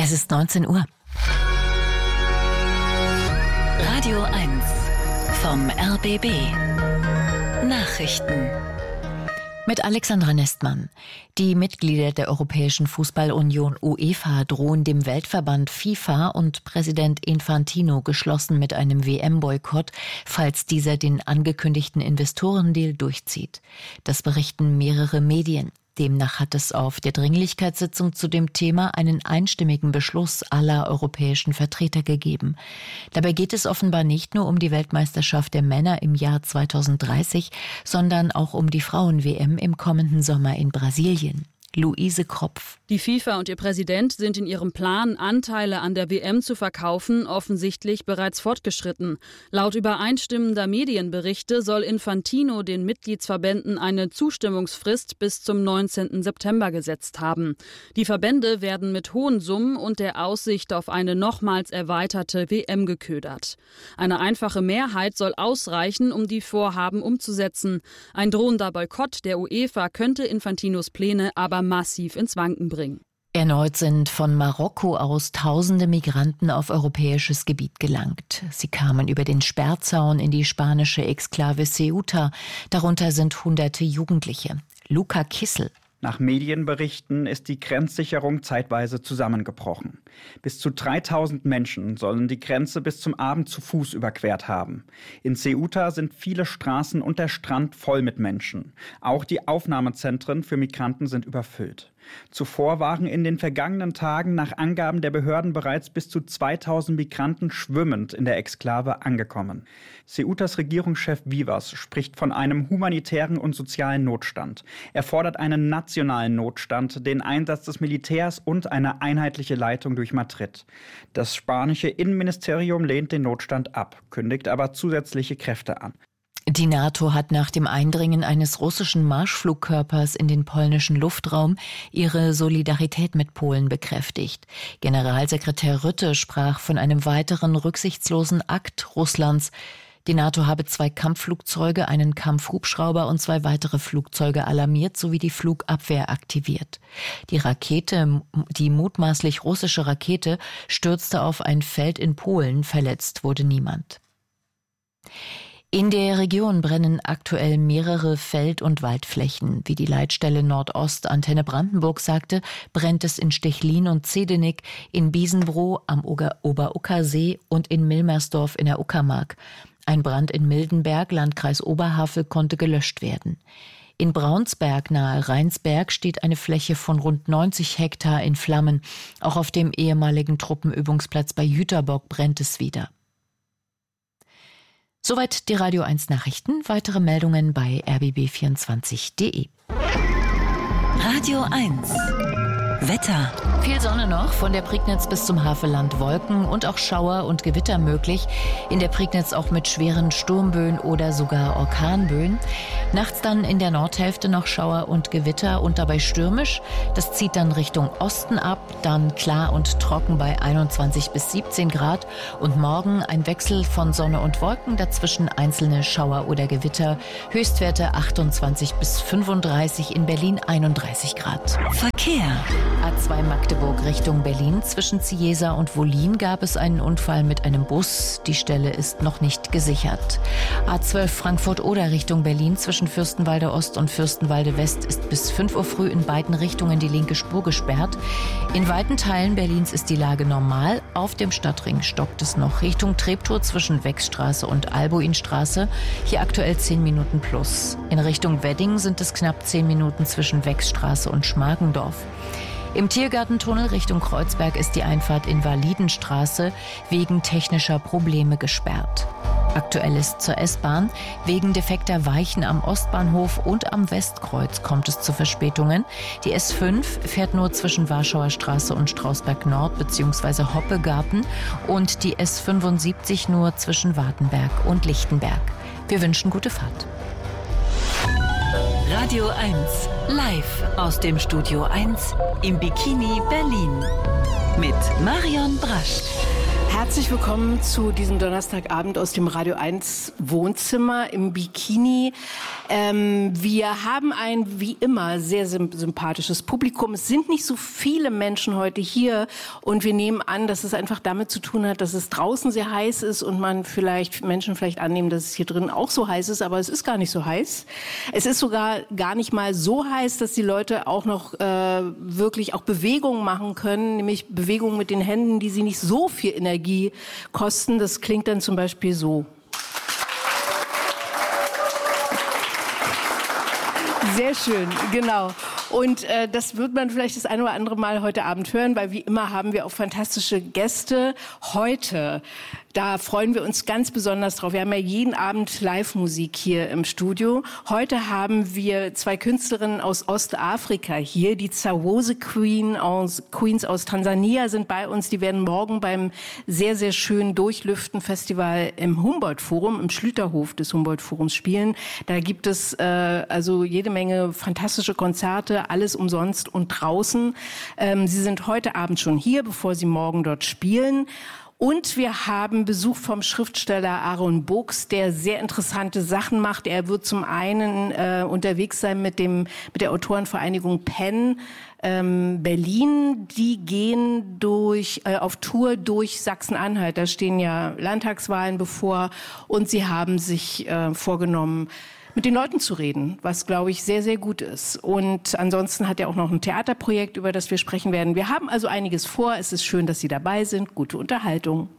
Es ist 19 Uhr. Radio 1 vom RBB. Nachrichten. Mit Alexandra Nestmann. Die Mitglieder der Europäischen Fußballunion UEFA drohen dem Weltverband FIFA und Präsident Infantino geschlossen mit einem WM-Boykott, falls dieser den angekündigten Investorendeal durchzieht. Das berichten mehrere Medien. Demnach hat es auf der Dringlichkeitssitzung zu dem Thema einen einstimmigen Beschluss aller europäischen Vertreter gegeben. Dabei geht es offenbar nicht nur um die Weltmeisterschaft der Männer im Jahr 2030, sondern auch um die Frauen-WM im kommenden Sommer in Brasilien. Luise Kropf. Die FIFA und ihr Präsident sind in ihrem Plan, Anteile an der WM zu verkaufen, offensichtlich bereits fortgeschritten. Laut übereinstimmender Medienberichte soll Infantino den Mitgliedsverbänden eine Zustimmungsfrist bis zum 19. September gesetzt haben. Die Verbände werden mit hohen Summen und der Aussicht auf eine nochmals erweiterte WM geködert. Eine einfache Mehrheit soll ausreichen, um die Vorhaben umzusetzen. Ein drohender Boykott der UEFA könnte Infantinos Pläne aber massiv ins Wanken bringen. Erneut sind von Marokko aus tausende Migranten auf europäisches Gebiet gelangt. Sie kamen über den Sperrzaun in die spanische Exklave Ceuta. Darunter sind hunderte Jugendliche. Luca Kissel. Nach Medienberichten ist die Grenzsicherung zeitweise zusammengebrochen. Bis zu 3000 Menschen sollen die Grenze bis zum Abend zu Fuß überquert haben. In Ceuta sind viele Straßen und der Strand voll mit Menschen. Auch die Aufnahmezentren für Migranten sind überfüllt. Zuvor waren in den vergangenen Tagen nach Angaben der Behörden bereits bis zu 2000 Migranten schwimmend in der Exklave angekommen. Ceutas Regierungschef Vivas spricht von einem humanitären und sozialen Notstand. Er fordert einen nationalen Notstand, den Einsatz des Militärs und eine einheitliche Leitung durch Madrid. Das spanische Innenministerium lehnt den Notstand ab, kündigt aber zusätzliche Kräfte an. Die NATO hat nach dem Eindringen eines russischen Marschflugkörpers in den polnischen Luftraum ihre Solidarität mit Polen bekräftigt. Generalsekretär Rutte sprach von einem weiteren rücksichtslosen Akt Russlands. Die NATO habe 2 Kampfflugzeuge, einen Kampfhubschrauber und 2 weitere Flugzeuge alarmiert sowie die Flugabwehr aktiviert. Die mutmaßlich russische Rakete stürzte auf ein Feld in Polen, verletzt wurde niemand. In der Region brennen aktuell mehrere Feld- und Waldflächen. Wie die Leitstelle Nordost Antenne Brandenburg sagte, brennt es in Stechlin und Zedenik, in Biesenbroh am Ober-Ucker-See und in Milmersdorf in der Uckermark. Ein Brand in Mildenberg, Landkreis Oberhavel, konnte gelöscht werden. In Braunsberg nahe Rheinsberg steht eine Fläche von rund 90 Hektar in Flammen. Auch auf dem ehemaligen Truppenübungsplatz bei Jüterbock brennt es wieder. Soweit die Radio 1 Nachrichten. Weitere Meldungen bei rbb24.de. Radio 1 Wetter. Viel Sonne noch, von der Prignitz bis zum Havelland Wolken und auch Schauer und Gewitter möglich. In der Prignitz auch mit schweren Sturmböen oder sogar Orkanböen. Nachts dann in der Nordhälfte noch Schauer und Gewitter und dabei stürmisch. Das zieht dann Richtung Osten ab, dann klar und trocken bei 21 bis 17 Grad. Und morgen ein Wechsel von Sonne und Wolken, dazwischen einzelne Schauer oder Gewitter. Höchstwerte 28 bis 35, in Berlin 31 Grad. Verkehr. A2 Magdeburg Richtung Berlin. Zwischen Ciesa und Wollin gab es einen Unfall mit einem Bus. Die Stelle ist noch nicht gesichert. A12 Frankfurt-Oder Richtung Berlin. Zwischen Fürstenwalde Ost und Fürstenwalde West ist bis 5 Uhr früh in beiden Richtungen die linke Spur gesperrt. In weiten Teilen Berlins ist die Lage normal. Auf dem Stadtring stockt es noch Richtung Treptow zwischen Wechsstraße und Albuinstraße. Hier aktuell 10 Minuten plus. In Richtung Wedding sind es knapp 10 Minuten zwischen Wechsstraße und Schmargendorf. Im Tiergartentunnel Richtung Kreuzberg ist die Einfahrt in Validenstraße wegen technischer Probleme gesperrt. Aktuell ist zur S-Bahn. Wegen defekter Weichen am Ostbahnhof und am Westkreuz kommt es zu Verspätungen. Die S5 fährt nur zwischen Warschauer Straße und Strausberg Nord bzw. Hoppegarten und die S75 nur zwischen Wartenberg und Lichtenberg. Wir wünschen gute Fahrt. Radio 1 live aus dem Studio 1 im Bikini Berlin mit Marion Brasch. Herzlich willkommen zu diesem Donnerstagabend aus dem Radio 1 Wohnzimmer im Bikini. Wir haben ein, wie immer, sehr sympathisches Publikum. Es sind nicht so viele Menschen heute hier und wir nehmen an, dass es einfach damit zu tun hat, dass es draußen sehr heiß ist und Menschen vielleicht annehmen, dass es hier drin auch so heiß ist, aber es ist gar nicht so heiß. Es ist sogar gar nicht mal so heiß, dass die Leute auch noch wirklich auch Bewegungen machen können, nämlich Bewegungen mit den Händen, die sie nicht so viel Energie kosten. Das klingt dann zum Beispiel so. Sehr schön, genau. Und das wird man vielleicht das ein oder andere Mal heute Abend hören, weil wie immer haben wir auch fantastische Gäste. Heute, da freuen wir uns ganz besonders drauf. Wir haben ja jeden Abend Live-Musik hier im Studio. Heute haben wir 2 Künstlerinnen aus Ostafrika hier. Die Zawose Queens aus Tansania sind bei uns. Die werden morgen beim sehr, sehr schönen Durchlüften-Festival im Humboldt-Forum, im Schlüterhof des Humboldt-Forums spielen. Da gibt es also jede Menge fantastische Konzerte, alles umsonst und draußen. Sie sind heute Abend schon hier, bevor sie morgen dort spielen. Und wir haben Besuch vom Schriftsteller Aaron Books, der sehr interessante Sachen macht. Er wird zum einen unterwegs sein mit der Autorenvereinigung PEN Berlin. Die gehen auf Tour durch Sachsen-Anhalt. Da stehen ja Landtagswahlen bevor und sie haben sich vorgenommen, mit den Leuten zu reden, was, glaube ich, sehr, sehr gut ist. Und ansonsten hat er auch noch ein Theaterprojekt, über das wir sprechen werden. Wir haben also einiges vor. Es ist schön, dass Sie dabei sind. Gute Unterhaltung.